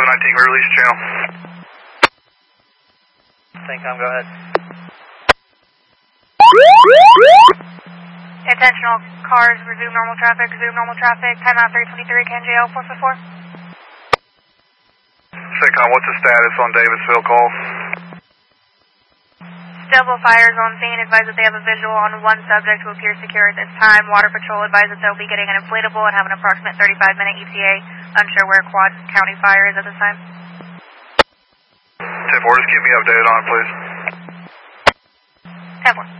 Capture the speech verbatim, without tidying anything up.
nineteen, we release channel. Syncom, go ahead. Intentional cars, resume normal traffic, resume normal traffic, timeout three twenty-three, K N J L four five four. Syncom, what's the status on Davisville call? Stillable fires on scene, advise that they have a visual on one subject who appears secure at this time. Water Patrol advise that they'll be getting an inflatable and have an approximate thirty-five minute E T A. Unsure where Quad County Fire is at this time. ten four, just keep me updated on it, please. ten four.